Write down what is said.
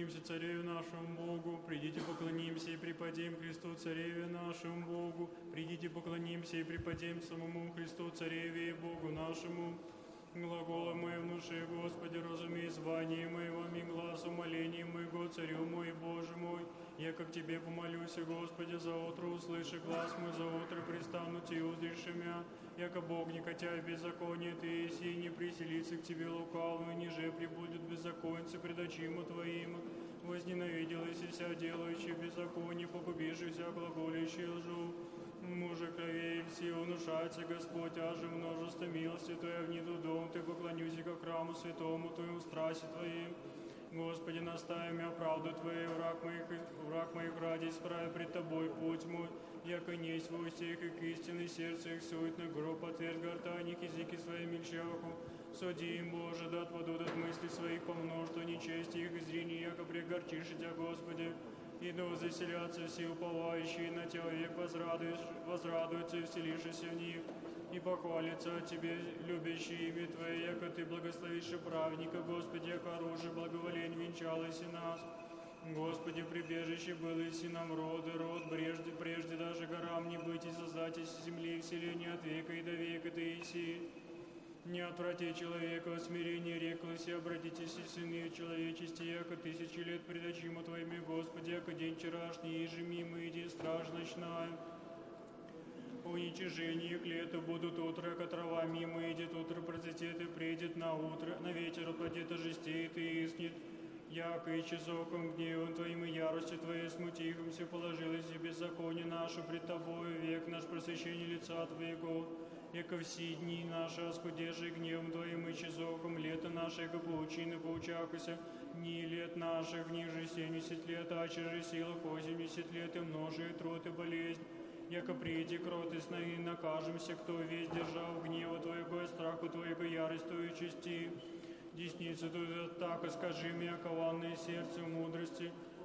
поклонимся Цареве нашему Богу, придите поклонимся и преподем Христу Цареве нашему Богу, придите поклонимся и преподем самому Христу Цареве и Богу нашему. Глаголы мои внуши, Господи, разумей звание моего, и глаз умоления моего, Царю мой, Боже мой. Яко к Тебе помолюся, Господи, за утро услыши глаз мой, за утро пристану Ти, узришь мя. Яко Бог не хотя в беззаконие Ты, еси, не приселится к Тебе лукавый, ниже прибудет беззаконцы пред очима Твоим. Возненавиделась и вся делающая беззаконие, погубивши вся глаголящая лжу. Мужа кровей все внушается Господь, аже множество милости Твоя вниду дом Ты, поклонюсь ко храму святому Твоему, страсти Твоим. Господи, настави меня правду Твоей, враг моих ради, исправи пред Тобой путь мой, яко несть во устях и к истинной сердце их суетных гроб, отверг гортаник языки свои мельчаху. Суди им, Боже, да отпадут от мыслей своих по множеству нечести их изрени, яко пригорчишь Тебя, Господи. И да заселятся все уповающие на Тебя, век возрадуются и вселишься в них, и похвалятся о Тебе, любящие имя Твое, яко Ты благословишь праведника, Господи, яко оружие благоволень венчалось и нас. Господи, прибежище было и нам род, прежде даже горам не быть и создать из земли и вселения от века и до века Ты иси. Не отврати человека от смирения, реклась, и обратитесь, и сыны человечести, яко 1000 лет пред очима Твоими, Господи, яко день вчерашний, и же мимо иди, страж ночная. Уничижение к лету будут утро, яко трава мимо идет, утро процветет и придет на утро, на ветер упадет, и жестеет и искнет. Яко и часоком гневом Твоим и яростью Твоей смутихомся положилось и беззаконие наше пред Тобою, век наш просвещение лица Твоего. Яко все дни наши оскудежи гневом Твоим и часоком, лето наше, яко паучины поучахася, дни лет наших, в них же 70 лет, а же силах 80 лет, и множит труд и болезнь. Яко приди кротость и накажемся, кто весь держал гнева Твоего и страху Твоего яростью и чести. Десницу Твою так, скажи мне, окованное сердце мудрости,